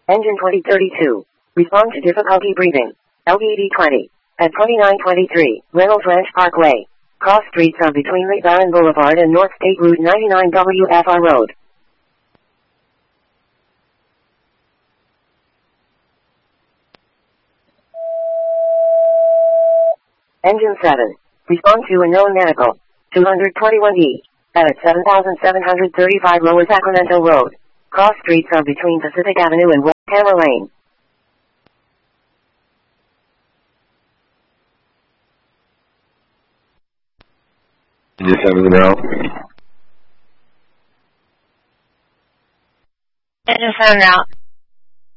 Engine 2032. Respond to difficulty breathing. LVD 20. At 2923, Reynolds Ranch Parkway. Cross streets are between Lake Barron Boulevard and North State Route 99 WFR Road. Engine 7. Respond to unknown medical. 221E. At 7735 Lower Sacramento Road. Cross streets are between Pacific Avenue and West Hammer Lane. Engine 7 is out. Engine 7 out.